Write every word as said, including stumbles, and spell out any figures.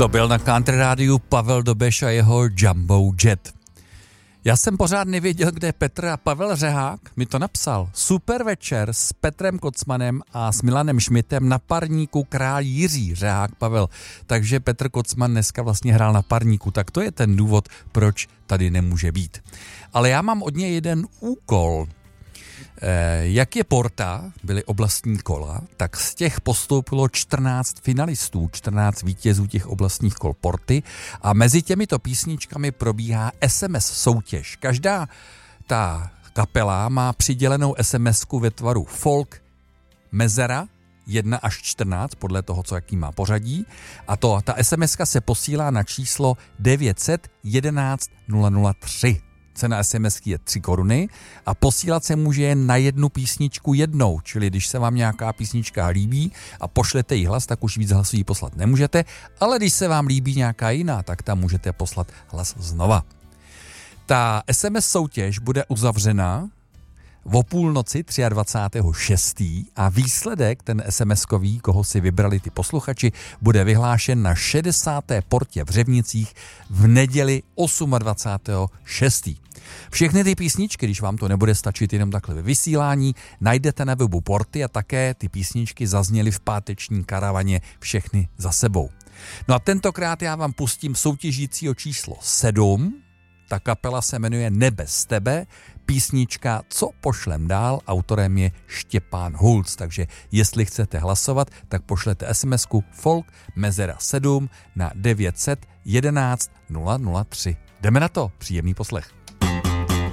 To byl na Country Rádiu Pavel Dobeš a jeho Jumbo Jet. Já jsem pořád nevěděl, kde je Petr, a Pavel Řehák mi to napsal. Super večer s Petrem Kocmanem a s Milanem Šmitem na parníku Král Jiří, Řehák Pavel. Takže Petr Kocman dneska vlastně hrál na parníku, tak to je ten důvod, proč tady nemůže být. Ale já mám od něj jeden úkol. Jak je Porta, byly oblastní kola, tak z těch postoupilo čtrnáct finalistů, čtrnáct vítězů těch oblastních kol Porty a mezi těmito písničkami probíhá es em es soutěž. Každá ta kapela má přidělenou es em esku ve tvaru folk mezera jedna až čtrnáct, podle toho, co jaký má pořadí, a to ta es em eska se posílá na číslo devět set jedenáct nula nula tři. Cena SMSky je tři koruny a posílat se může jen na jednu písničku jednou, čili když se vám nějaká písnička líbí a pošlete jí hlas, tak už víc hlasů jí poslat nemůžete, ale když se vám líbí nějaká jiná, tak tam můžete poslat hlas znova. Ta es em es soutěž bude uzavřena o půlnoci dvacátého třetího šestého a výsledek, ten SMSkový, koho si vybrali ty posluchači, bude vyhlášen na šedesáté portě v Řevnicích v neděli dvacátého osmého šestého Všechny ty písničky, když vám to nebude stačit jenom takhle ve vysílání, najdete na webu Porty a také ty písničky zazněly v páteční karavaně všechny za sebou. No a tentokrát já vám pustím soutěžícího číslo sedm, ta kapela se jmenuje Nebe z tebe, písnička Co pošlem dál, autorem je Štěpán Hulc, takže jestli chcete hlasovat, tak pošlete SMSku folk mezera sedm na devět set jedenáct nula nula tři. Jdeme na to, příjemný poslech.